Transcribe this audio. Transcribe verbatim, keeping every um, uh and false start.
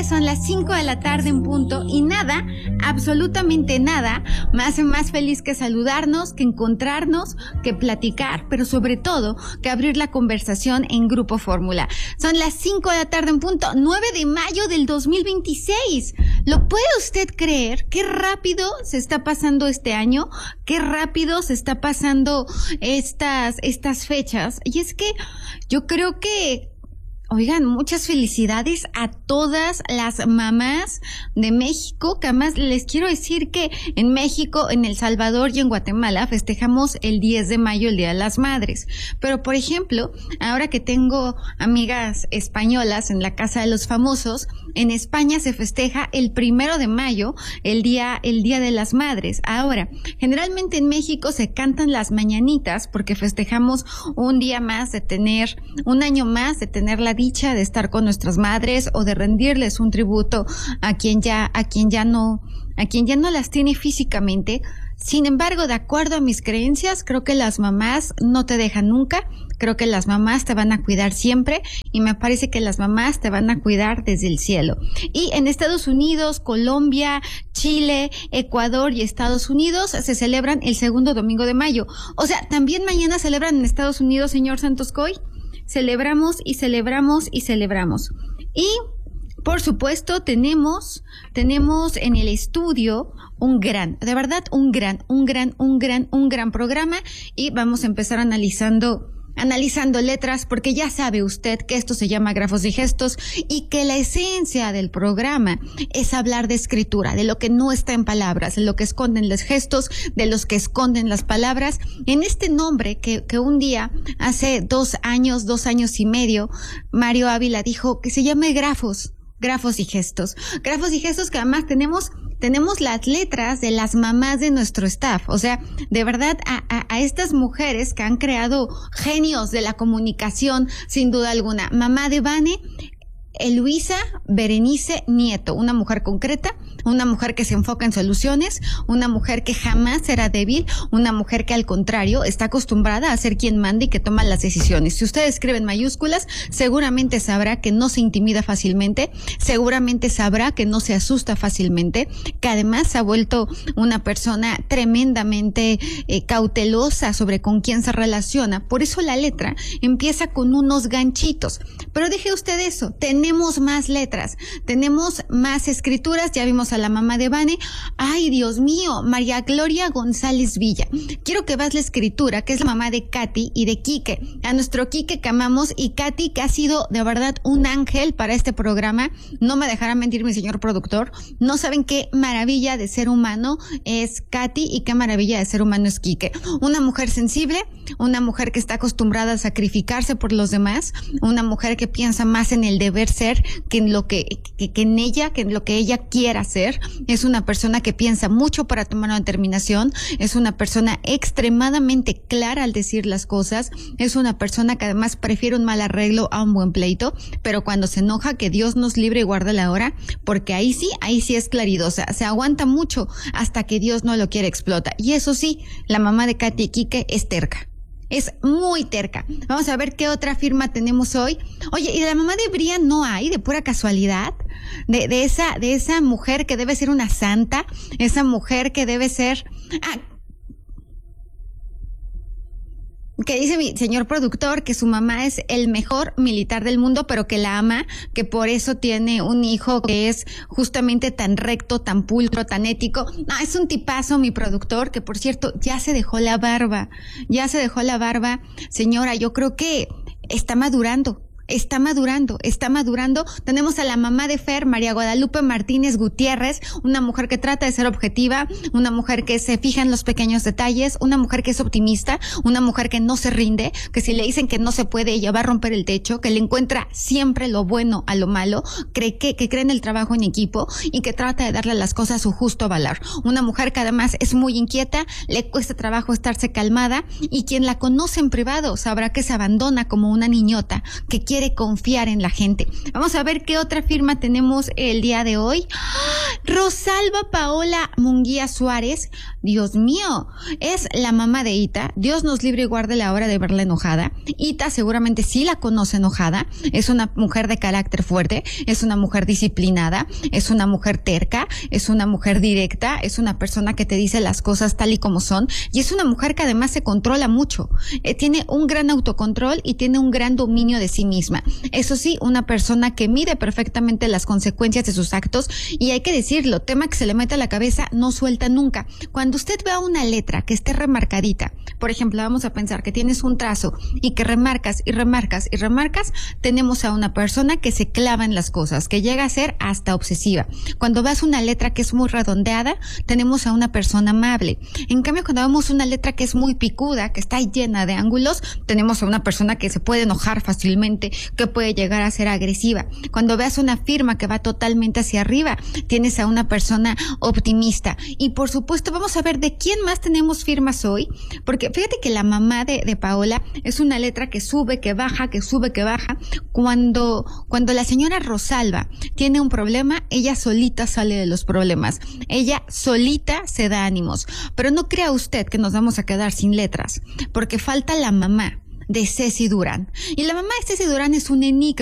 tardes, son las cinco de la tarde en punto y nada, absolutamente nada, me hace más feliz que saludarnos, que encontrarnos, que platicar, pero sobre todo que abrir la conversación en Grupo Fórmula. Son las cinco de la tarde en punto, nueve de mayo del dos mil veintiséis. ¿Lo puede usted creer? Qué rápido se está pasando este año, qué rápido se está pasando estas, estas fechas. Y es que yo creo que oigan, muchas felicidades a todas las mamás de México, que además les quiero decir que en México, en El Salvador y en Guatemala festejamos el diez de mayo, el Día de las Madres. Pero, por ejemplo, ahora que tengo amigas españolas en la Casa de los Famosos, en España se festeja el primero de mayo, el día, el Día de las Madres. Ahora, generalmente en México se cantan las mañanitas porque festejamos un día más de tener, un año más de tener la dicha de estar con nuestras madres o de rendirles un tributo a quien ya, a quien ya no, a quien ya no las tiene físicamente. Sin embargo, de acuerdo a mis creencias, creo que las mamás no te dejan nunca, creo que las mamás te van a cuidar siempre y me parece que las mamás te van a cuidar desde el cielo. Y en Estados Unidos, Colombia, Chile, Ecuador y Estados Unidos se celebran el segundo domingo de mayo. O sea, también mañana celebran en Estados Unidos, señor Santos Coy. Celebramos y celebramos y celebramos. Y, por supuesto, tenemos, tenemos en el estudio un gran, de verdad, un gran, un gran, un gran, un gran programa y vamos a empezar analizando analizando letras, porque ya sabe usted que esto se llama Grafos y Gestos y que la esencia del programa es hablar de escritura, de lo que no está en palabras, de lo que esconden los gestos, de los que esconden las palabras, en este nombre que, que un día, hace dos años, dos años y medio, Mario Ávila dijo que se llame Grafos, Grafos y Gestos. Grafos y Gestos que además tenemos tenemos las letras de las mamás de nuestro staff, o sea, de verdad a, a, a estas mujeres que han creado genios de la comunicación, sin duda alguna. Mamá de Vane, Eluisa Berenice Nieto, una mujer concreta, una mujer que se enfoca en soluciones, una mujer que jamás será débil, una mujer que al contrario está acostumbrada a ser quien manda y que toma las decisiones. Si usted escribe en mayúsculas, seguramente sabrá que no se intimida fácilmente, seguramente sabrá que no se asusta fácilmente, que además se ha vuelto una persona tremendamente eh, cautelosa sobre con quién se relaciona. Por eso la letra empieza con unos ganchitos. Pero deje usted eso, tenemos más letras, tenemos más escrituras, ya vimos a la mamá de Vane. Ay, Dios mío, María Gloria González Villa. Quiero que veas la escritura, que es la mamá de Katy y de Quique, a nuestro Quique que amamos, y Katy que ha sido de verdad un ángel para este programa. No me dejará mentir mi señor productor, no saben qué maravilla de ser humano es Katy y qué maravilla de ser humano es Quique. Una mujer sensible, una mujer que está acostumbrada a sacrificarse por los demás, una mujer que piensa más en el deber ser que en lo que, que, que en ella, que en lo que ella quiera hacer. Es una persona que piensa mucho para tomar una determinación, es una persona extremadamente clara al decir las cosas, es una persona que además prefiere un mal arreglo a un buen pleito, pero cuando se enoja, que Dios nos libre y guarde la hora, porque ahí sí, ahí sí es claridosa, se aguanta mucho hasta que Dios no lo quiere, explota. Y eso sí, la mamá de Katy y Quique es terca. Es muy terca. Vamos a ver qué otra firma tenemos hoy. Oye, ¿y de la mamá de Brian no hay, de pura casualidad? De, de esa, de esa mujer que debe ser una santa, esa mujer que debe ser, ah, que dice mi señor productor que su mamá es el mejor militar del mundo, pero que la ama, que por eso tiene un hijo que es justamente tan recto, tan pulcro, tan ético. No, es un tipazo mi productor, que por cierto ya se dejó la barba, ya se dejó la barba. Señora, yo creo que está madurando. Está madurando, está madurando. Tenemos a la mamá de Fer, María Guadalupe Martínez Gutiérrez, una mujer que trata de ser objetiva, una mujer que se fija en los pequeños detalles, una mujer que es optimista, una mujer que no se rinde, que si le dicen que no se puede, ella va a romper el techo, que le encuentra siempre lo bueno a lo malo, cree que, que cree en el trabajo en equipo y que trata de darle a las cosas su justo valor. Una mujer que además es muy inquieta, le cuesta trabajo estarse calmada y quien la conoce en privado sabrá que se abandona como una niñota que quiere quiere confiar en la gente. Vamos a ver qué otra firma tenemos el día de hoy. Rosalba Paola Munguía Suárez Dios mío, es la mamá de Ita. Dios nos libre y guarde la hora de verla enojada. Ita seguramente sí la conoce enojada. Es una mujer de carácter fuerte, es una mujer disciplinada, es una mujer terca, es una mujer directa, es una persona que te dice las cosas tal y como son, y es una mujer que además se controla mucho. Eh, tiene un gran autocontrol y tiene un gran dominio de sí misma. Eso sí, una persona que mide perfectamente las consecuencias de sus actos, y hay que decirlo, tema que se le mete a la cabeza, no suelta nunca. Cuando usted vea una letra que esté remarcadita, por ejemplo, vamos a pensar que tienes un trazo y que remarcas y remarcas y remarcas, tenemos a una persona que se clava en las cosas, que llega a ser hasta obsesiva. Cuando veas una letra que es muy redondeada, tenemos a una persona amable. En cambio, cuando vemos una letra que es muy picuda, que está llena de ángulos, tenemos a una persona que se puede enojar fácilmente, que puede llegar a ser agresiva. Cuando veas una firma que va totalmente hacia arriba, tienes a una persona optimista. Y por supuesto, vamos a ver de quién más tenemos firmas hoy, porque fíjate que la mamá de, de Paola es una letra que sube, que baja, que sube, que baja. Cuando, cuando la señora Rosalba tiene un problema, ella solita sale de los problemas. Ella solita se da ánimos. Pero no crea usted que nos vamos a quedar sin letras, porque falta la mamá de Ceci Durán. Y la mamá de Ceci Durán es un enigma.